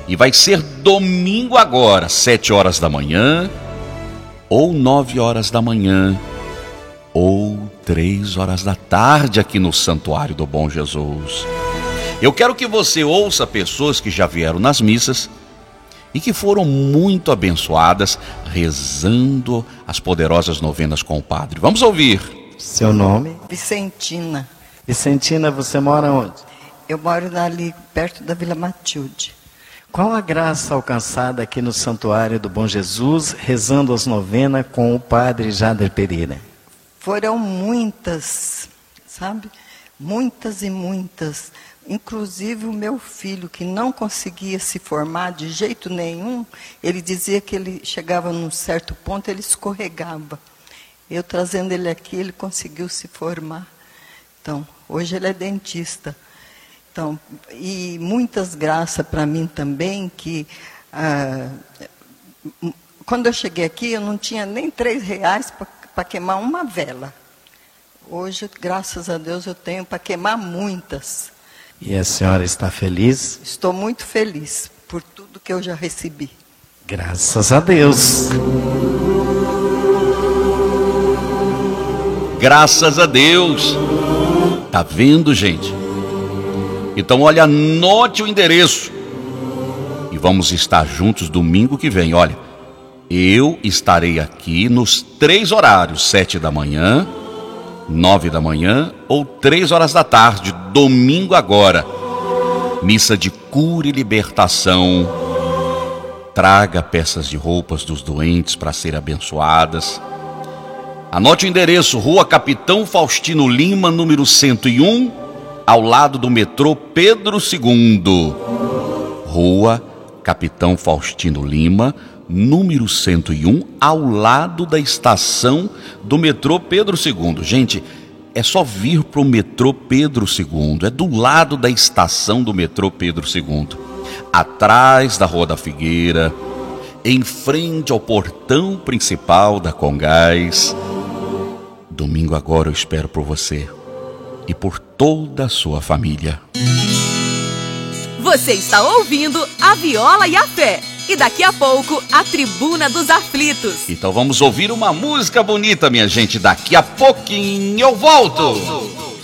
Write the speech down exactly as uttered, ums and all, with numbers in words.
E vai ser domingo agora, sete horas da manhã, ou nove horas da manhã, ou três horas da tarde aqui no Santuário do Bom Jesus. Eu quero que você ouça pessoas que já vieram nas missas e que foram muito abençoadas rezando as poderosas novenas com o Padre. Vamos ouvir. Seu nome? Vicentina. Vicentina, você mora onde? Eu moro ali perto da Vila Matilde. Qual a graça alcançada aqui no Santuário do Bom Jesus, rezando as novenas com o Padre Jader Pereira? Foram muitas, sabe? Muitas e muitas. Inclusive o meu filho, que não conseguia se formar de jeito nenhum, ele dizia que ele chegava num certo ponto, ele escorregava. Eu trazendo ele aqui, ele conseguiu se formar. Então, hoje ele é dentista. Então, e muitas graças para mim também, que ah, quando eu cheguei aqui, eu não tinha nem três reais para queimar uma vela. Hoje, graças a Deus, eu tenho para queimar muitas. E a senhora está feliz? Estou muito feliz por tudo que eu já recebi. Graças a Deus. Graças a Deus. Tá vendo, gente? Então, olha, anote o endereço. E vamos estar juntos domingo que vem. Olha, eu estarei aqui nos três horários: sete da manhã, nove da manhã ou três horas da tarde, domingo agora. Missa de cura e libertação. Traga peças de roupas dos doentes para serem abençoadas. Anote o endereço: Rua Capitão Faustino Lima, número cento e um, ao lado do metrô Pedro segundo. Rua Capitão Faustino Lima, número cento e um, ao lado da estação do metrô Pedro segundo. Gente, é só vir para o metrô Pedro segundo, é do lado da estação do metrô Pedro segundo, atrás da Rua da Figueira, em frente ao portão principal da Congás. Domingo agora eu espero por você e por toda a sua família. Você está ouvindo a Viola e a Fé. E daqui a pouco, a Tribuna dos Aflitos. Então vamos ouvir uma música bonita, minha gente. Daqui a pouquinho eu volto.